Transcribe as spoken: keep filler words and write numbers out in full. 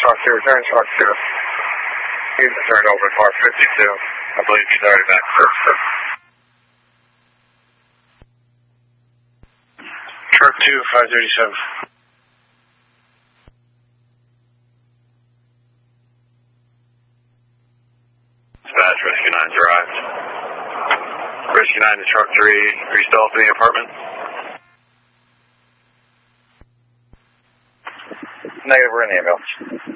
truck two, return truck two. He's to turn over car fifty-two. I believe he's already back first. Truck two, five thirty-seven. Dispatch, Rescue nine's arrived. Rescue nine to truck three, are you still up in the apartment? Negative, we're in the ambulance.